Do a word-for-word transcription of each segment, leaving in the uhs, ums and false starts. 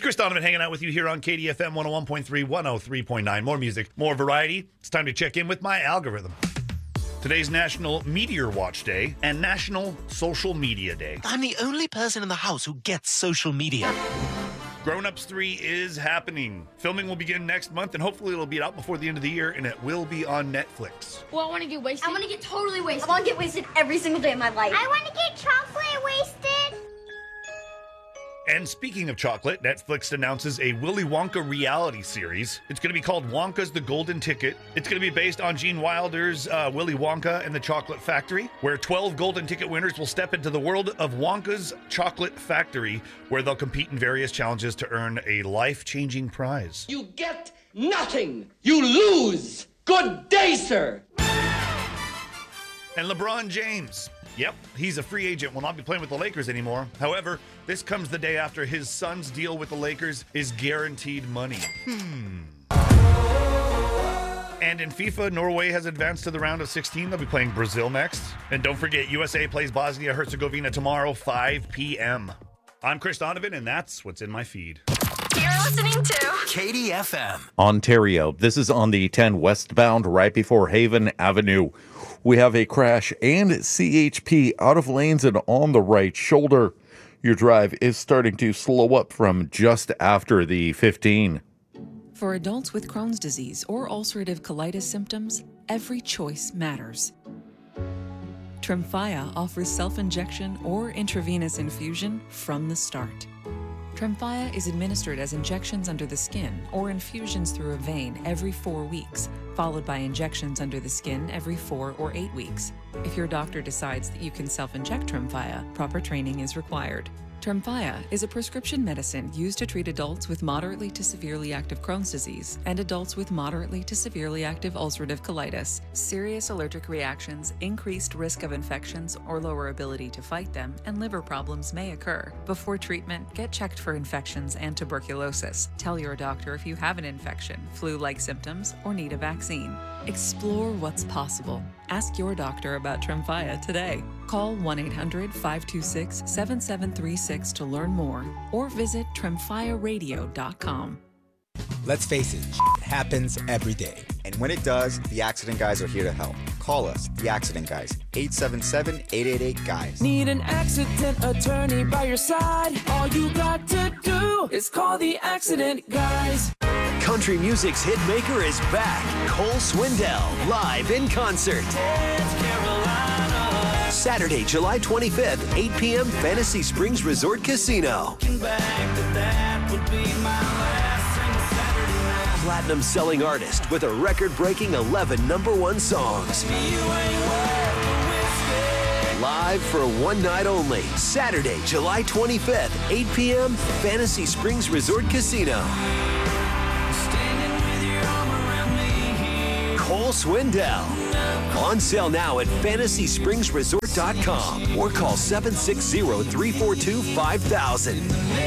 Chris Donovan hanging out with you here on K D F M one oh one point three, one oh three point nine. More music, more variety. It's time to check in with my algorithm. Today's National Meteor Watch Day and National Social Media Day. I'm the only person in the house who gets social media. Grown Ups three is happening. Filming will begin next month, and hopefully it'll be out before the end of the year, and it will be on Netflix. Well, I want to get wasted. I want to get totally wasted. I want to get wasted every single day of my life. I want to get chocolate wasted. And speaking of chocolate, Netflix announces a Willy Wonka reality series. It's going to be called Wonka's The Golden Ticket. It's going to be based on Gene Wilder's uh, Willy Wonka and the Chocolate Factory, where twelve Golden Ticket winners will step into the world of Wonka's Chocolate Factory, where they'll compete in various challenges to earn a life-changing prize. You get nothing. You lose. Good day, sir. And LeBron James. Yep, he's a free agent, will not be playing with the Lakers anymore. However, this comes the day after his son's deal with the Lakers is guaranteed money. Hmm. And in FIFA, Norway has advanced to the round of sixteen. They'll be playing Brazil next. And don't forget, U S A plays Bosnia-Herzegovina tomorrow, five p.m. I'm Chris Donovan, and that's what's in my feed. You're listening to K D F M. Ontario. This is on the ten westbound right before Haven Avenue. We have a crash and C H P out of lanes and on the right shoulder. Your drive is starting to slow up from just after the fifteen. For adults with Crohn's disease or ulcerative colitis symptoms, every choice matters. Tremfya offers self-injection or intravenous infusion from the start. Tremfya is administered as injections under the skin or infusions through a vein every four weeks, followed by injections under the skin every four or eight weeks. If your doctor decides that you can self-inject Tremfya, proper training is required. Tremfya is a prescription medicine used to treat adults with moderately to severely active Crohn's disease and adults with moderately to severely active ulcerative colitis. Serious allergic reactions, increased risk of infections or lower ability to fight them, and liver problems may occur. Before treatment, get checked for infections and tuberculosis. Tell your doctor if you have an infection, flu-like symptoms, or need a vaccine. Explore what's possible. Ask your doctor about Tremfya today. Call one eight hundred, five two six, seven seven three six to learn more or visit tremfya radio dot com. Let's face it, shit happens every day. And when it does, the Accident Guys are here to help. Call us, the Accident Guys, eight seven seven, eight eight eight, GUYS. Need an accident attorney by your side? All you got to do is call the Accident Guys. Country music's hit maker is back. Cole Swindell, live in concert. Saturday, July twenty-fifth, eight p.m., Fantasy Springs Resort Casino. Platinum selling artist with a record-breaking eleven number one songs. Live for one night only. Saturday, July twenty-fifth, eight p.m., Fantasy Springs Resort Casino. Cole Swindell. On sale now at fantasy springs resort dot com or call seven six zero, three four two, five thousand.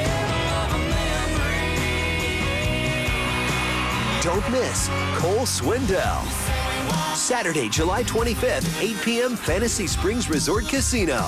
Don't miss Cole Swindell. Saturday, July twenty-fifth, eight p.m., Fantasy Springs Resort Casino.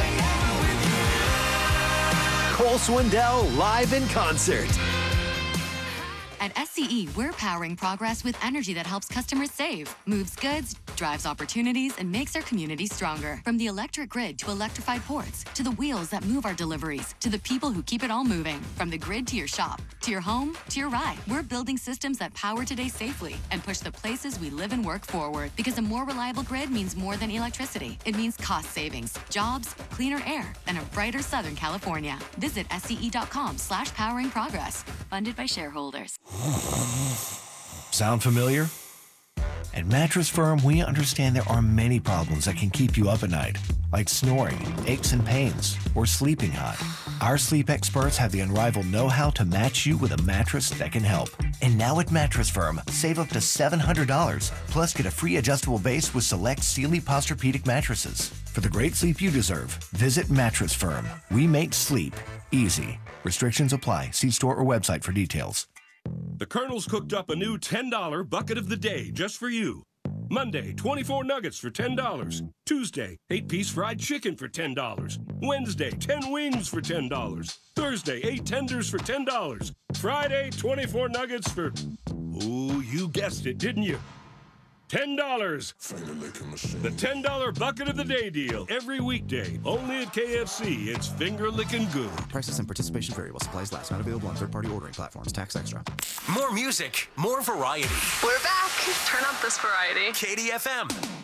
Cole Swindell live in concert. At S C E, we're powering progress with energy that helps customers save, moves goods, drives opportunities, and makes our community stronger. From the electric grid to electrified ports, to the wheels that move our deliveries, to the people who keep it all moving. From the grid to your shop, to your home, to your ride, we're building systems that power today safely and push the places we live and work forward. Because a more reliable grid means more than electricity. It means cost savings, jobs, cleaner air, and a brighter Southern California. Visit sce.com slash powering progress. Funded by shareholders. Sound familiar? At Mattress Firm, we understand there are many problems that can keep you up at night, like snoring, aches and pains, or sleeping hot. Our sleep experts have the unrivaled know-how to match you with a mattress that can help. And now at Mattress Firm, save up to seven hundred dollars, plus get a free adjustable base with select Sealy Posturepedic mattresses. For the great sleep you deserve, visit Mattress Firm. We make sleep easy. Restrictions apply. See store or website for details. The Colonel's cooked up a new ten dollar bucket of the day just for you. Monday, twenty-four nuggets for ten dollars. Tuesday, eight-piece fried chicken for ten dollars. Wednesday, ten wings for ten dollars. Thursday, eight tenders for ten dollars. Friday, twenty-four nuggets for... Oh, you guessed it, didn't you? ten dollars. The ten dollar bucket of the day deal. Every weekday. Only at K F C. It's finger licking good. Prices and participation vary while supplies last. Not available on third-party ordering platforms. Tax extra. More music, more variety. We're back. Turn up this variety. K D F M.